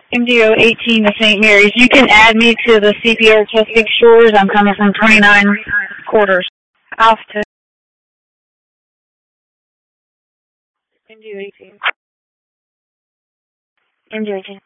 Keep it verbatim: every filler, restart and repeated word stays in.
M D O eighteen to Saint Mary's. You can add me to the C P R testing shores. I'm coming from twenty-nine quarters. Alpha. M D O eighteen. M D O eighteen.